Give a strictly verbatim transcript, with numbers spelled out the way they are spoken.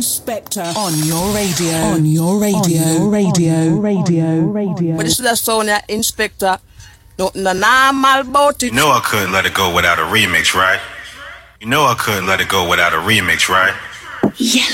Inspector on your radio, on your radio, on your radio, radio, radio. But this is that song that Inspector. Nothing normal about it. You know I couldn't let it go without a remix, right? You know I couldn't let it go without a remix, right? Yeah.